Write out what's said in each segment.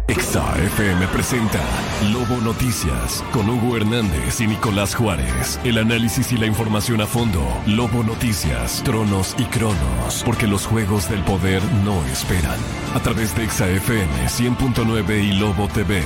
Exa FM presenta Lobo Noticias con Hugo Hernández y Nicolás Juárez. El análisis y la información a fondo. Lobo Noticias, Tronos y Cronos. Porque los juegos del poder no esperan. A través de Exa FM 100.9 y Lobo TV.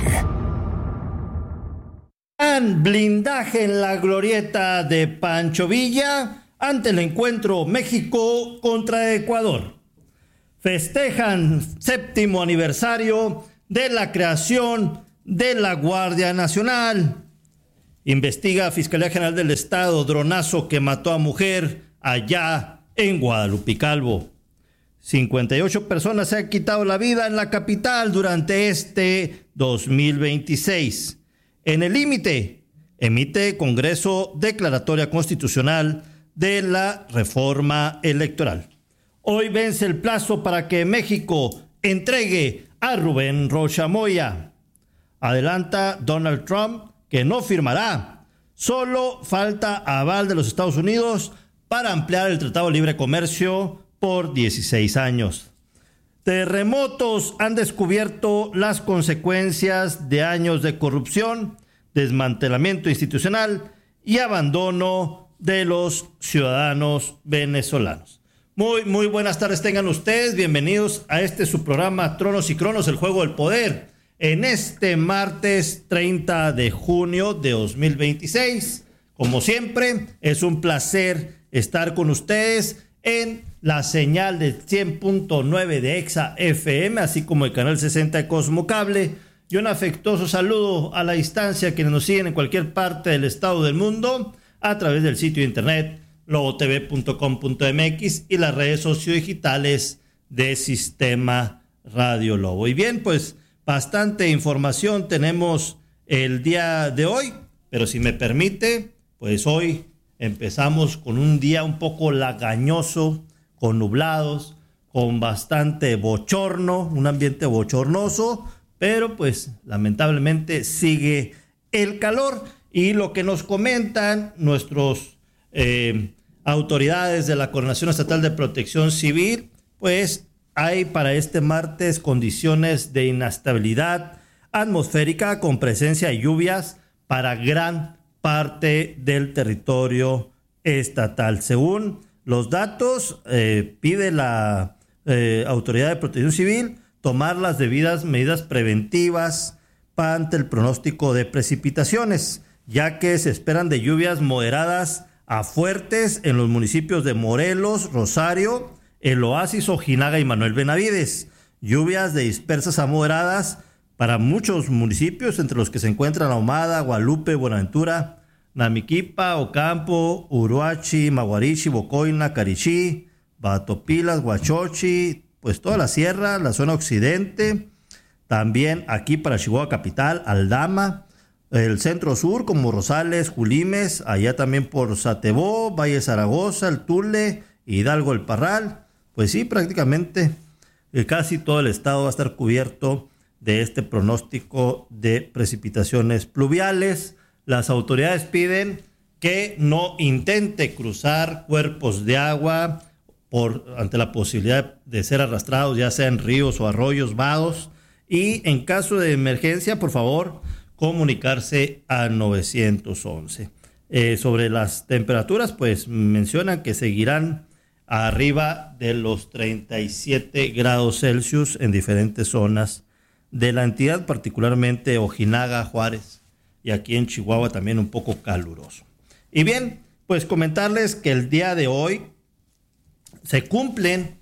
Blindaje en la glorieta de Pancho Villa ante el encuentro México contra Ecuador. Festejan 7º aniversario de la creación de la Guardia Nacional. Investiga Fiscalía General del Estado dronazo que mató a mujer allá en Guadalupe Calvo. 58 personas se han quitado la vida en la capital durante este 2026. En el límite, emite Congreso declaratoria constitucional de la reforma electoral. Hoy vence el plazo para que México entregue a Rubén Rocha Moya. Adelanta Donald Trump que no firmará. Solo falta aval de los Estados Unidos para ampliar el Tratado de Libre Comercio por 16 años. Terremotos han descubierto las consecuencias de años de corrupción, desmantelamiento institucional y abandono de los ciudadanos venezolanos. Muy buenas tardes tengan ustedes, bienvenidos a su programa Tronos y Cronos, el juego del poder, en este martes 30 de junio de 2026. Como siempre, es un placer estar con ustedes en la señal de 100.9 de Exa FM, así como el canal 60 de Cosmo Cable, y un afectuoso saludo a la distancia a quienes nos siguen en cualquier parte del estado del mundo a través del sitio de internet lobotv.com.mx y las redes sociodigitales de Sistema Radio Lobo. Y bien, pues bastante información tenemos el día de hoy, pero si me permite, pues hoy empezamos con un día un poco lagañoso, con nublados, con bastante bochorno, un ambiente bochornoso, pero pues lamentablemente sigue el calor y lo que nos comentan nuestros autoridades de la Coordinación Estatal de Protección Civil, pues hay para este martes condiciones de inestabilidad atmosférica con presencia de lluvias para gran parte del territorio estatal. Según los datos, pide la Autoridad de Protección Civil tomar las debidas medidas preventivas ante el pronóstico de precipitaciones, ya que se esperan de lluvias moderadas a fuertes en los municipios de Morelos, Rosario, El Oasis, Ojinaga y Manuel Benavides. Lluvias de dispersas a moderadas para muchos municipios, entre los que se encuentran Ahumada, Guadalupe, Buenaventura, Namiquipa, Ocampo, Uruachi, Maguarichi, Bocoina, Carichí, Batopilas, Huachochi, pues toda la sierra, la zona occidente, también aquí para Chihuahua Capital, Aldama, el centro sur como Rosales, Julimes, allá también por Satebó, Valle Zaragoza, el Tule, Hidalgo, el Parral. Pues sí, prácticamente casi todo el estado va a estar cubierto de este pronóstico de precipitaciones pluviales. Las autoridades piden que no intente cruzar cuerpos de agua ante la posibilidad de ser arrastrados, ya sea en ríos o arroyos, vados, y en caso de emergencia, por favor, comunicarse a 911. Sobre las temperaturas, pues mencionan que seguirán arriba de los 37 grados Celsius en diferentes zonas de la entidad, particularmente Ojinaga, Juárez, y aquí en Chihuahua también un poco caluroso. Y bien, pues comentarles que el día de hoy se cumplen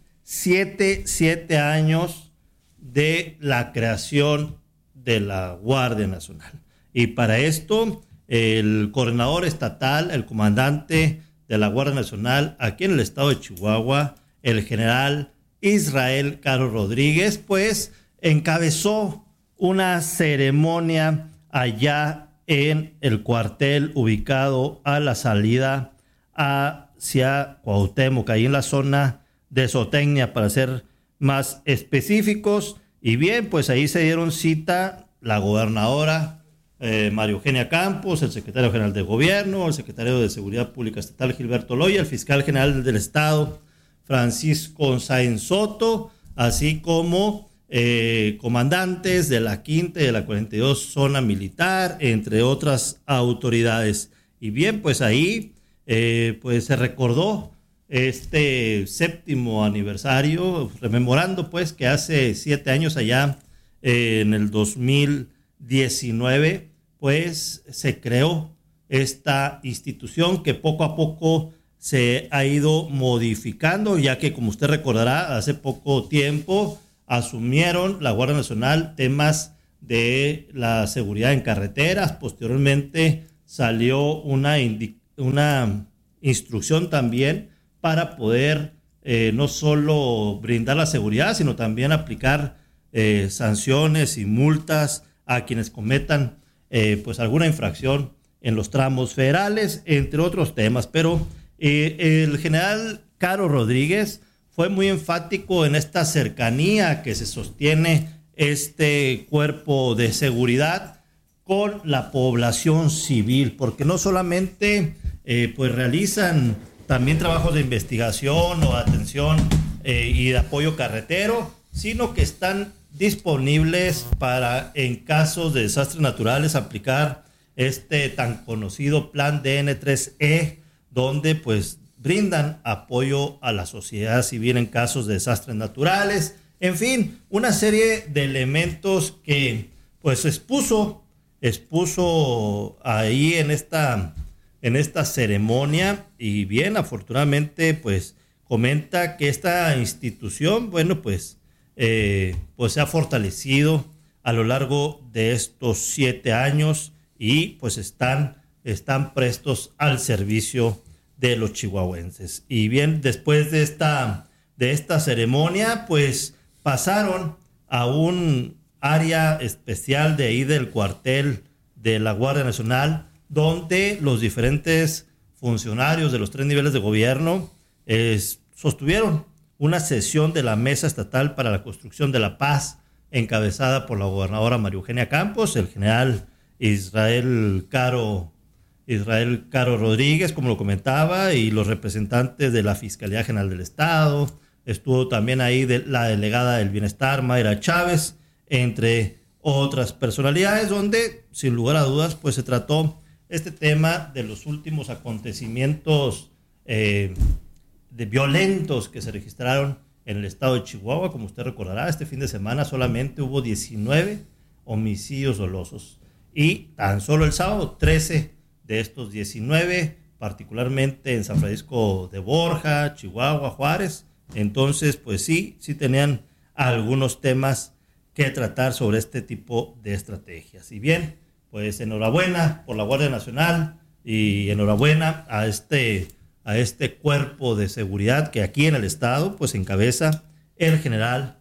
7 años de la creación de la Guardia Nacional. Y para esto, el coordinador estatal, el comandante de la Guardia Nacional aquí en el estado de Chihuahua, el general Israel Caro Rodríguez, pues encabezó una ceremonia allá en el cuartel ubicado a la salida hacia Cuauhtémoc, ahí en la zona de Zootecnia, para ser más específicos. Y bien, pues ahí se dieron cita la gobernadora María Eugenia Campos, el secretario general de Gobierno, el secretario de Seguridad Pública Estatal Gilberto Loya, el fiscal general del Estado Francisco Sáenz Soto, así como comandantes de la 5ª y de la 42 Zona Militar, entre otras autoridades. Y bien, pues ahí pues se recordó este 7º aniversario, rememorando pues que hace 7 años allá, en el 2019, pues se creó esta institución que poco a poco se ha ido modificando, ya que, como usted recordará, hace poco tiempo asumieron la Guardia Nacional temas de la seguridad en carreteras. Posteriormente salió una instrucción también para poder no solo brindar la seguridad, sino también aplicar sanciones y multas a quienes cometan pues alguna infracción en los tramos federales, entre otros temas. Pero el general Caro Rodríguez fue muy enfático en esta cercanía que se sostiene este cuerpo de seguridad con la población civil, porque no solamente pues realizan también trabajos de investigación o atención y de apoyo carretero, sino que están disponibles para, en casos de desastres naturales, aplicar este tan conocido plan DN3E, donde pues brindan apoyo a la sociedad civil en casos de desastres naturales. En fin, una serie de elementos que pues expuso ahí en esta ceremonia. Y bien, afortunadamente pues comenta que esta institución, bueno, pues se ha fortalecido a lo largo de estos 7 años y pues están prestos al servicio de los chihuahuenses. Y bien, después de esta ceremonia, pues pasaron a un área especial de ahí del cuartel de la Guardia Nacional, donde los diferentes funcionarios de los 3 niveles de gobierno sostuvieron una sesión de la Mesa Estatal para la Construcción de la Paz, encabezada por la gobernadora María Eugenia Campos, el general Israel Caro Rodríguez, como lo comentaba, y los representantes de la Fiscalía General del Estado. Estuvo también ahí la delegada del Bienestar, Mayra Chávez, entre otras personalidades, donde sin lugar a dudas pues se trató este tema de los últimos acontecimientos de violentos que se registraron en el estado de Chihuahua. Como usted recordará, este fin de semana solamente hubo 19 homicidios dolosos y tan solo el sábado 13 de estos 19, particularmente en San Francisco de Borja, Chihuahua, Juárez. Entonces pues sí tenían algunos temas que tratar sobre este tipo de estrategias. Y bien, pues enhorabuena por la Guardia Nacional y enhorabuena a este cuerpo de seguridad que aquí en el estado pues encabeza el general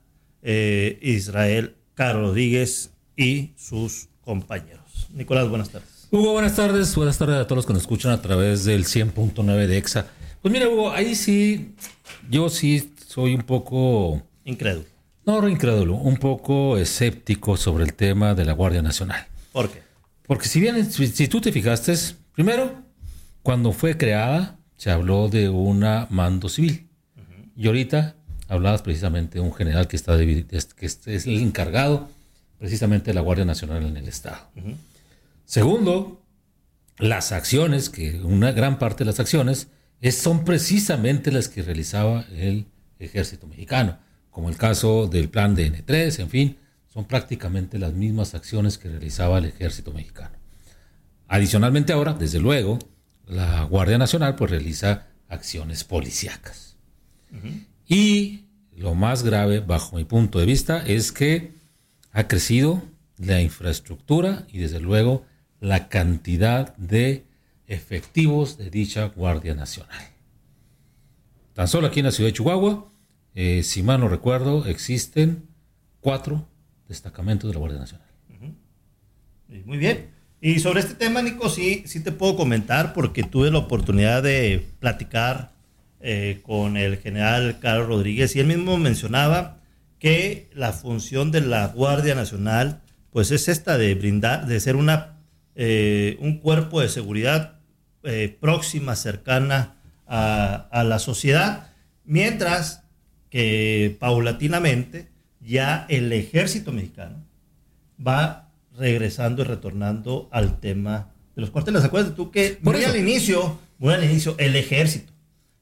Israel Caro Rodríguez y sus compañeros. Nicolás, buenas tardes. Hugo, buenas tardes a todos los que nos escuchan a través del 100.9 de EXA. Pues mira, Hugo, ahí sí, yo sí soy un poco... incrédulo. No, incrédulo, un poco escéptico sobre el tema de la Guardia Nacional. ¿Por qué? Porque si tú te fijaste, primero, cuando fue creada, se habló de una mando civil. Uh-huh. Y ahorita hablabas precisamente de un general que es el encargado precisamente de la Guardia Nacional en el Estado. Uh-huh. Segundo, las acciones, que una gran parte de las acciones son precisamente las que realizaba el Ejército Mexicano, como el caso del plan DN3, en fin, son prácticamente las mismas acciones que realizaba el Ejército Mexicano. Adicionalmente ahora, desde luego, la Guardia Nacional pues realiza acciones policíacas. Uh-huh. Y lo más grave, bajo mi punto de vista, es que ha crecido la infraestructura y desde luego la cantidad de efectivos de dicha Guardia Nacional. Tan solo aquí en la ciudad de Chihuahua, si mal no recuerdo, existen 4 destacamentos de la Guardia Nacional. Uh-huh. Muy bien. Y sobre este tema, Nico, sí te puedo comentar porque tuve la oportunidad de platicar con el general Caro Rodríguez y él mismo mencionaba que la función de la Guardia Nacional pues es esta de brindar, de ser un cuerpo de seguridad próxima, cercana a la sociedad, mientras que paulatinamente ya el ejército mexicano va regresando y retornando al tema de los cuarteles. ¿Acuerdas tú que muy al inicio, el ejército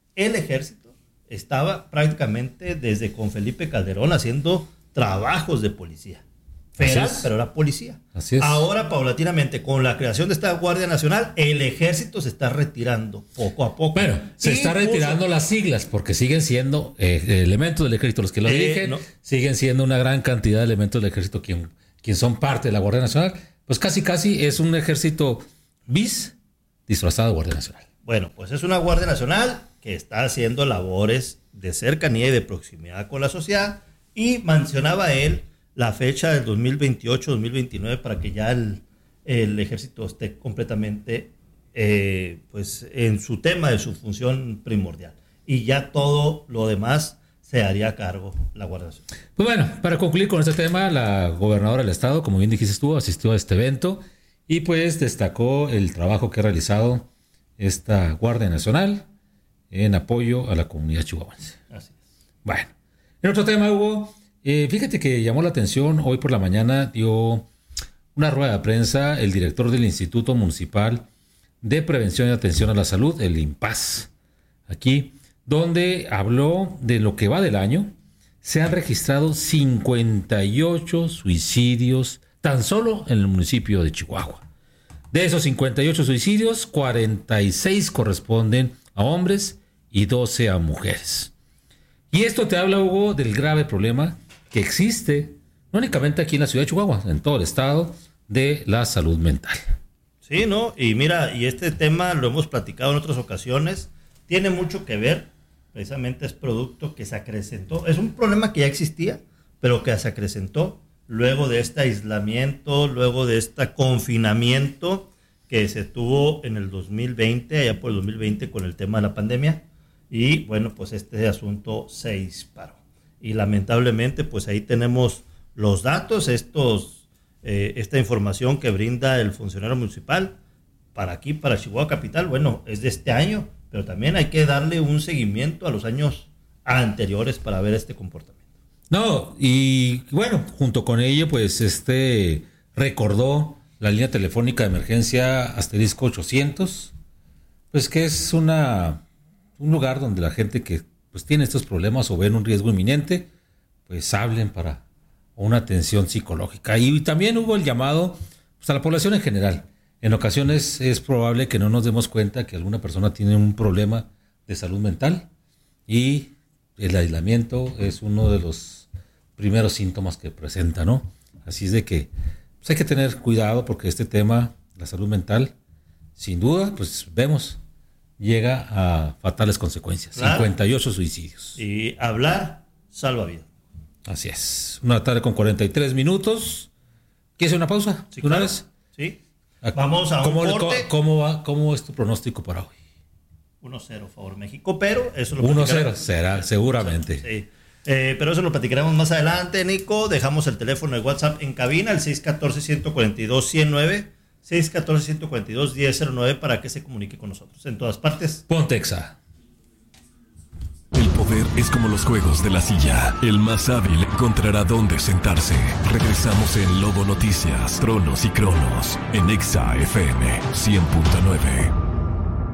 estaba prácticamente desde con Felipe Calderón haciendo trabajos de policía federal, pero era policía. Así es. Ahora, paulatinamente, con la creación de esta Guardia Nacional, el ejército se está retirando poco a poco. Bueno, se está retirando las siglas, porque siguen siendo elementos del ejército los que lo dirigen, siguen siendo una gran cantidad de elementos del ejército quien son parte de la Guardia Nacional. Pues casi es un ejército bis disfrazado de Guardia Nacional. Bueno, pues es una Guardia Nacional que está haciendo labores de cercanía y de proximidad con la sociedad, y mencionaba él la fecha del 2028-2029 para que ya el ejército esté completamente pues en su tema de su función primordial, y ya todo lo demás se haría a cargo la Guardia Nacional. Pues bueno, para concluir con este tema, la gobernadora del estado, como bien dijiste tú, asistió a este evento y pues destacó el trabajo que ha realizado esta Guardia Nacional en apoyo a la comunidad chihuahuense. Así es. Bueno, en otro tema, Hugo, fíjate que llamó la atención, hoy por la mañana dio una rueda de prensa el director del Instituto Municipal de Prevención y Atención a la Salud, el IMPAS, aquí, donde habló de lo que va del año. Se han registrado 58 suicidios tan solo en el municipio de Chihuahua. De esos 58 suicidios, 46 corresponden a hombres y 12 a mujeres. Y esto te habla, Hugo, del grave problema que existe, no únicamente aquí en la ciudad de Chihuahua, en todo el estado, de la salud mental. Sí, ¿no? Y mira, y este tema lo hemos platicado en otras ocasiones, tiene mucho que ver, precisamente es producto que se acrecentó, es un problema que ya existía, pero que se acrecentó luego de este aislamiento, luego de este confinamiento que se tuvo en el 2020, allá por el 2020 con el tema de la pandemia, y bueno, pues este asunto se disparó. Y lamentablemente, pues ahí tenemos los datos, esta información que brinda el funcionario municipal para aquí, para Chihuahua Capital, bueno, es de este año, pero también hay que darle un seguimiento a los años anteriores para ver este comportamiento. No, y bueno, junto con ello, pues recordó la línea telefónica de emergencia asterisco 800, pues que es un lugar donde la gente que pues tiene estos problemas o ven un riesgo inminente, pues hablen para una atención psicológica. Y también hubo el llamado pues, a la población en general. En ocasiones es probable que no nos demos cuenta que alguna persona tiene un problema de salud mental, y el aislamiento es uno de los primeros síntomas que presenta, ¿no? Así es de que pues hay que tener cuidado, porque este tema, la salud mental, sin duda, pues vemos, llega a fatales consecuencias. Claro. 58 suicidios. Y hablar salva vidas. Así es. Una tarde con 43 minutos. ¿Quieres una pausa? Sí, claro. Sí. Vamos a un corte. ¿Cómo es tu pronóstico para hoy? 1-0 favor México, pero eso lo 1-0 será, seguramente. Sí. Pero eso lo platicaremos más adelante, Nico. Dejamos el teléfono de WhatsApp en cabina, el 614-142-109, 614-142-1009, para que se comunique con nosotros en todas partes. Pontexa. El poder es como los juegos de la silla. El más hábil encontrará dónde sentarse. Regresamos en Lobo Noticias, Tronos y Cronos, en Exa FM 100.9.